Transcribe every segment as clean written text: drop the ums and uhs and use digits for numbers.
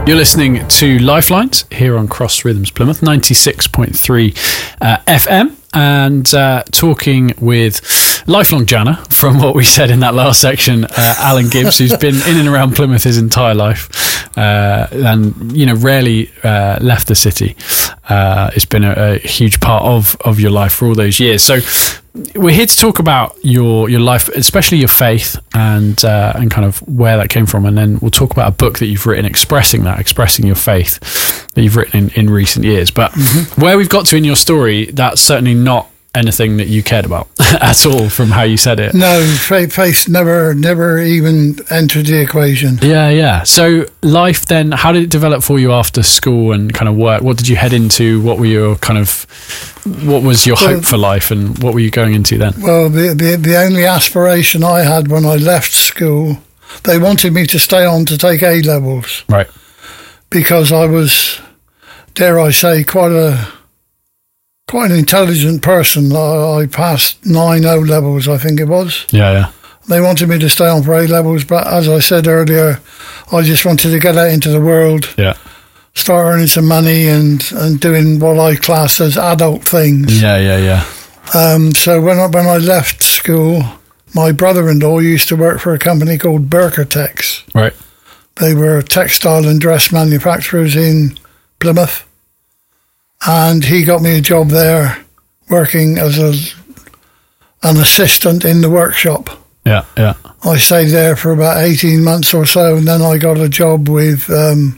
You're listening to Lifelines here on Cross Rhythms Plymouth 96.3 FM, and talking with lifelong Janner, from what we said in that last section, Alan Gibbs, who's been in and around Plymouth his entire life, and rarely left the city. It's been a huge part of your life for all those years. So we're here to talk about your life, especially your faith, and kind of where that came from, and then we'll talk about a book that you've written expressing your faith that you've written in recent years. But where we've got to in your story, that's certainly not anything that you cared about at all, from how you said it. No, faith never even entered the equation. Yeah. So life then, how did it develop for you after school and kind of work? What did you head into? What was your hope for life, and what were you going into then? Well, the only aspiration I had when I left school, they wanted me to stay on to take A-levels. Right. Because I was, dare I say, quite an intelligent person. I passed 9 O-levels, I think it was. Yeah. They wanted me to stay on for A-levels, but as I said earlier, I just wanted to get out into the world. Yeah. Start earning some money and doing what I class as adult things. Yeah. So when I left school, my brother-in-law used to work for a company called Burkertex. Right. They were textile and dress manufacturers in Plymouth. And he got me a job there, working as an assistant in the workshop. Yeah. I stayed there for about 18 months or so, and then I got a job with,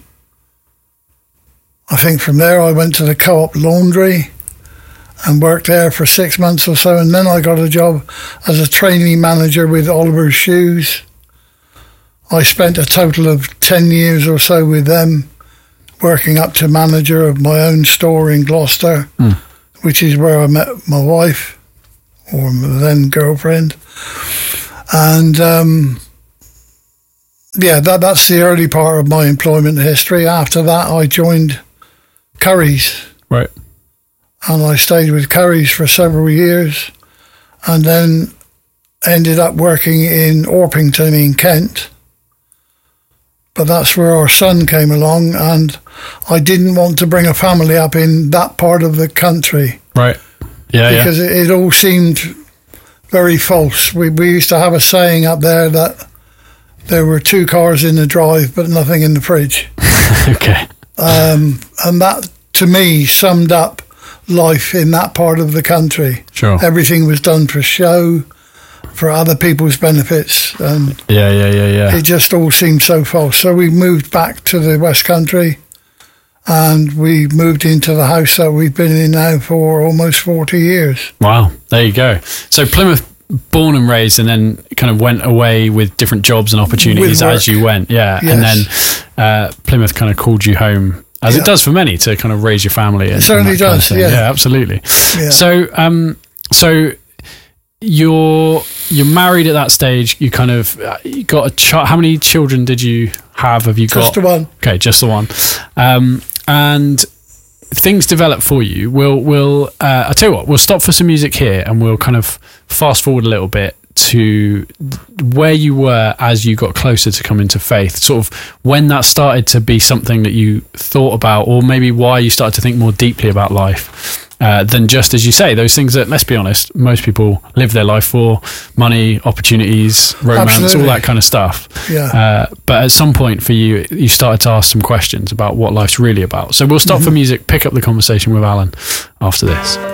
I think from there I went to the Co-op Laundry and worked there for 6 months or so, and then I got a job as a trainee manager with Oliver's Shoes. I spent a total of 10 years or so with them, working up to manager of my own store in Gloucester, which is where I met my wife, or my then girlfriend. And that's the early part of my employment history. After that, I joined Currys. Right. And I stayed with Currys for several years, and then ended up working in Orpington in Kent. But that's where our son came along, and I didn't want to bring a family up in that part of the country. Right. Yeah. Because it all seemed very false. We used to have a saying up there that there were 2 cars in the drive, but nothing in the fridge. Okay. And that, to me, summed up life in that part of the country. Sure. Everything was done for show, for other people's benefits, and it just all seemed so false. So we moved back to the West Country, and we moved into the house that we've been in now for almost 40 years. Wow, there you go. So Plymouth, born and raised, and then kind of went away with different jobs and opportunities as you went. Yes. And then Plymouth kind of called you home, as it does for many, to kind of raise your family. It certainly does. Yeah, absolutely. Yeah. So you're married at that stage. You kind of you got a child. How many children did you have? Have you got just the one? Okay, just the one. And things develop for you. We'll I'll tell you what. We'll stop for some music here, and we'll kind of fast forward a little bit to where you were as you got closer to coming to faith. Sort of when that started to be something that you thought about, or maybe why you started to think more deeply about life. Than just, as you say, those things that, let's be honest, most people live their life for: money, opportunities, romance, all that kind of stuff. Yeah. But at some point for you, you started to ask some questions about what life's really about. So we'll stop for music, pick up the conversation with Alan after this.